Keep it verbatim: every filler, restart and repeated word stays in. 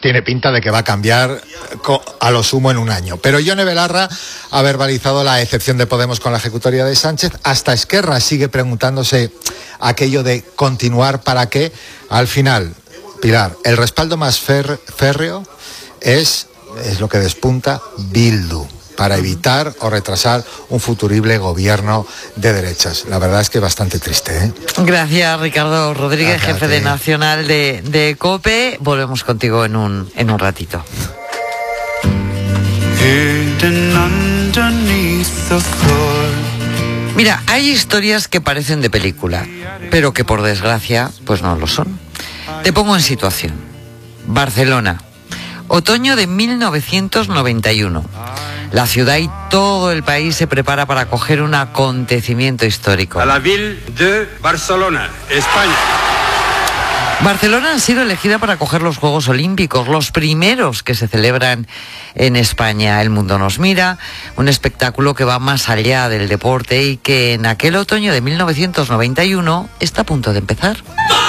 tiene pinta de que va a cambiar a lo sumo en un año. Pero Ione Belarra ha verbalizado la excepción de Podemos con la ejecutoria de Sánchez. Hasta Esquerra sigue preguntándose aquello de continuar para qué. Al final, Pilar, el respaldo más fer- férreo es, es lo que despunta Bildu, para evitar o retrasar un futurible gobierno de derechas. La verdad es que bastante triste, ¿eh? Gracias, Ricardo Rodríguez, Gracias, jefe de Nacional de, de COPE. Volvemos contigo en un, en un ratito. Mira, hay historias que parecen de película, pero que por desgracia, pues no lo son. Te pongo en situación. Barcelona, otoño de mil novecientos noventa y uno. La ciudad y todo el país se prepara para acoger un acontecimiento histórico. A la ville de Barcelona, España. Barcelona ha sido elegida para acoger los Juegos Olímpicos, los primeros que se celebran en España. El mundo nos mira, un espectáculo que va más allá del deporte y que en aquel otoño de mil novecientos noventa y uno está a punto de empezar.